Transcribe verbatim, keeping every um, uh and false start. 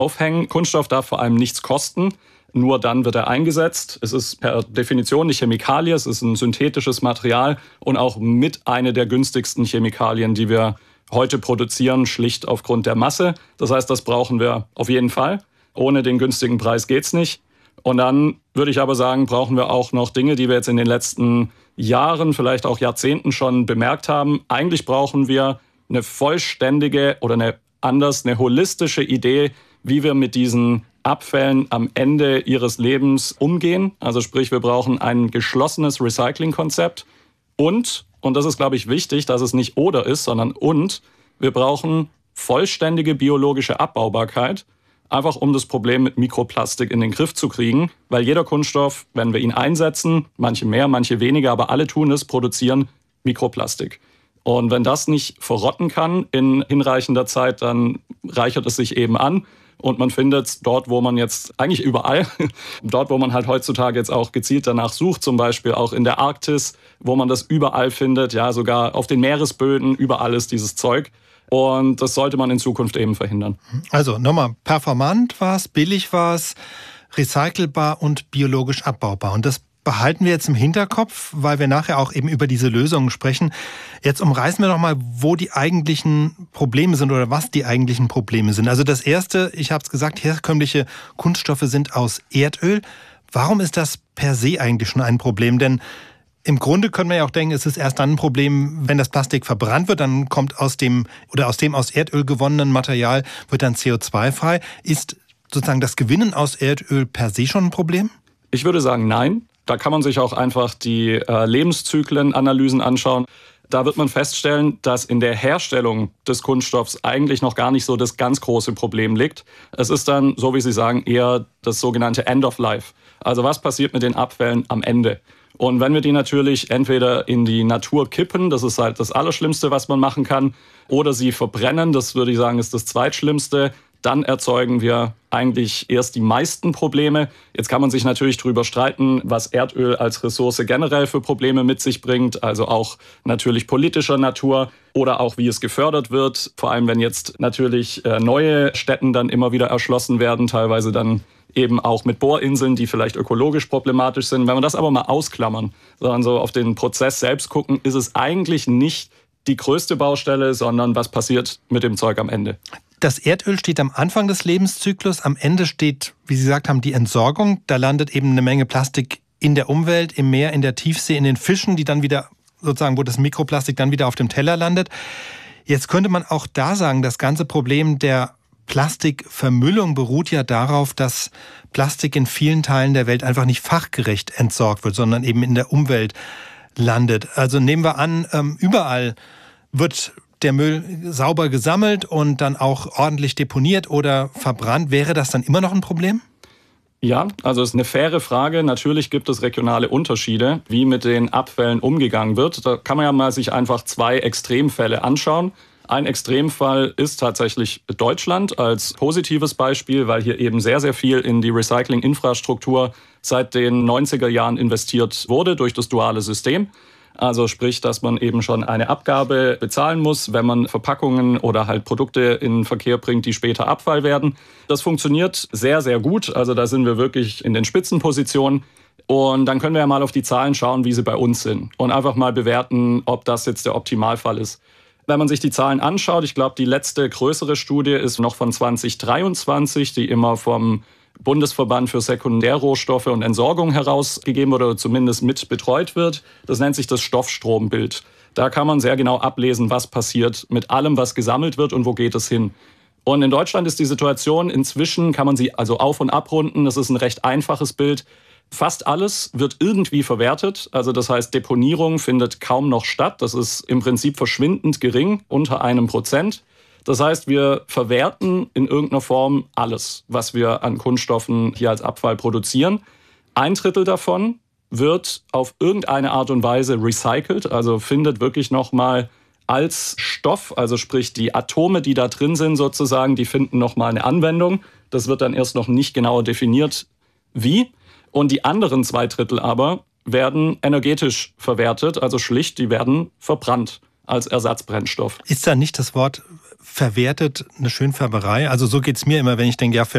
aufhängen. Kunststoff darf vor allem nichts kosten. Nur dann wird er eingesetzt. Es ist per Definition eine Chemikalie, es ist ein synthetisches Material und auch mit einer der günstigsten Chemikalien, die wir heute produzieren, schlicht aufgrund der Masse. Das heißt, das brauchen wir auf jeden Fall. Ohne den günstigen Preis geht's nicht. Und dann würde ich aber sagen, brauchen wir auch noch Dinge, die wir jetzt in den letzten Jahren, vielleicht auch Jahrzehnten schon bemerkt haben. Eigentlich brauchen wir eine vollständige oder eine anders, eine holistische Idee, wie wir mit diesen Abfällen am Ende ihres Lebens umgehen. Also sprich, wir brauchen ein geschlossenes Recycling-Konzept. Und, und das ist, glaube ich, wichtig, dass es nicht oder ist, sondern und, wir brauchen vollständige biologische Abbaubarkeit, einfach um das Problem mit Mikroplastik in den Griff zu kriegen. Weil jeder Kunststoff, wenn wir ihn einsetzen, manche mehr, manche weniger, aber alle tun es, produzieren Mikroplastik. Und wenn das nicht verrotten kann in hinreichender Zeit, dann reichert es sich eben an. Und man findet es dort, wo man jetzt, eigentlich überall, dort, wo man halt heutzutage jetzt auch gezielt danach sucht, zum Beispiel auch in der Arktis, wo man das überall findet, ja, sogar auf den Meeresböden, überall ist dieses Zeug. Und das sollte man in Zukunft eben verhindern. Also nochmal, performant war es, billig war es, recycelbar und biologisch abbaubar. Und das behalten wir jetzt im Hinterkopf, weil wir nachher auch eben über diese Lösungen sprechen. Jetzt umreißen wir noch mal, wo die eigentlichen Probleme sind oder was die eigentlichen Probleme sind. Also das Erste, ich habe es gesagt, herkömmliche Kunststoffe sind aus Erdöl. Warum ist das per se eigentlich schon ein Problem? Denn im Grunde können wir ja auch denken, es ist erst dann ein Problem, wenn das Plastik verbrannt wird, dann kommt aus dem oder aus dem aus Erdöl gewonnenen Material wird dann C O zwei frei. Ist sozusagen das Gewinnen aus Erdöl per se schon ein Problem? Ich würde sagen, nein. Da kann man sich auch einfach die äh, Lebenszyklenanalysen anschauen. Da wird man feststellen, dass in der Herstellung des Kunststoffs eigentlich noch gar nicht so das ganz große Problem liegt. Es ist dann, so wie Sie sagen, eher das sogenannte End of Life. Also was passiert mit den Abfällen am Ende? Und wenn wir die natürlich entweder in die Natur kippen, das ist halt das Allerschlimmste, was man machen kann, oder sie verbrennen, das würde ich sagen, ist das Zweitschlimmste, dann erzeugen wir eigentlich erst die meisten Probleme. Jetzt kann man sich natürlich darüber streiten, was Erdöl als Ressource generell für Probleme mit sich bringt, also auch natürlich politischer Natur oder auch wie es gefördert wird. Vor allem, wenn jetzt natürlich neue Städten dann immer wieder erschlossen werden, teilweise dann eben auch mit Bohrinseln, die vielleicht ökologisch problematisch sind. Wenn wir das aber mal ausklammern, sondern so auf den Prozess selbst gucken, ist es eigentlich nicht die größte Baustelle, sondern was passiert mit dem Zeug am Ende. Das Erdöl steht am Anfang des Lebenszyklus, am Ende steht, wie Sie gesagt haben, die Entsorgung. Da landet eben eine Menge Plastik in der Umwelt, im Meer, in der Tiefsee, in den Fischen, die dann wieder, sozusagen, wo das Mikroplastik dann wieder auf dem Teller landet. Jetzt könnte man auch da sagen, das ganze Problem der Plastikvermüllung beruht ja darauf, dass Plastik in vielen Teilen der Welt einfach nicht fachgerecht entsorgt wird, sondern eben in der Umwelt landet. Also nehmen wir an, überall wird der Müll sauber gesammelt und dann auch ordentlich deponiert oder verbrannt. Wäre das dann immer noch ein Problem? Ja, also es ist eine faire Frage. Natürlich gibt es regionale Unterschiede, wie mit den Abfällen umgegangen wird. Da kann man ja mal sich einfach zwei Extremfälle anschauen. Ein Extremfall ist tatsächlich Deutschland als positives Beispiel, weil hier eben sehr, sehr viel in die Recycling-Infrastruktur seit den neunziger Jahren investiert wurde durch das duale System. Also sprich, dass man eben schon eine Abgabe bezahlen muss, wenn man Verpackungen oder halt Produkte in den Verkehr bringt, die später Abfall werden. Das funktioniert sehr, sehr gut. Also da sind wir wirklich in den Spitzenpositionen. Und dann können wir ja mal auf die Zahlen schauen, wie sie bei uns sind und einfach mal bewerten, ob das jetzt der Optimalfall ist. Wenn man sich die Zahlen anschaut, ich glaube, die letzte größere Studie ist noch von zwanzig dreiundzwanzig, die immer vom Bundesverband für Sekundärrohstoffe und Entsorgung herausgegeben wurde oder zumindest mit betreut wird. Das nennt sich das Stoffstrombild. Da kann man sehr genau ablesen, was passiert mit allem, was gesammelt wird und wo geht es hin. Und in Deutschland ist die Situation inzwischen, kann man sie also auf- und abrunden, das ist ein recht einfaches Bild. Fast alles wird irgendwie verwertet. Also das heißt, Deponierung findet kaum noch statt. Das ist im Prinzip verschwindend gering, unter einem Prozent. Das heißt, wir verwerten in irgendeiner Form alles, was wir an Kunststoffen hier als Abfall produzieren. Ein Drittel davon wird auf irgendeine Art und Weise recycelt, also findet wirklich nochmal als Stoff, also sprich die Atome, die da drin sind sozusagen, die finden nochmal eine Anwendung. Das wird dann erst noch nicht genauer definiert, wie. Und die anderen zwei Drittel aber werden energetisch verwertet, also schlicht, die werden verbrannt als Ersatzbrennstoff. Ist da nicht das Wort verwertet eine Schönfärberei? Also so geht es mir immer, wenn ich denke, ja,